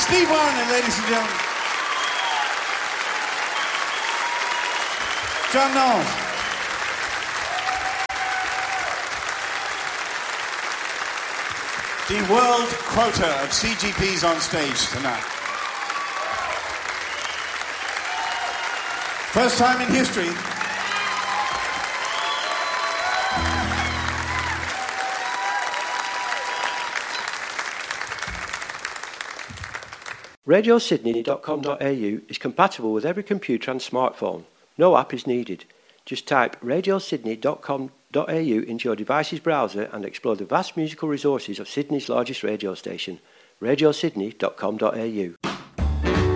Steve Warner, ladies and gentlemen. John Knowles. The world quota of CGPs on stage tonight. First time in history. RadioSydney.com.au is compatible with every computer and smartphone. No app is needed. Just type RadioSydney.com.au into your device's browser and explore the vast musical resources of Sydney's largest radio station, RadioSydney.com.au.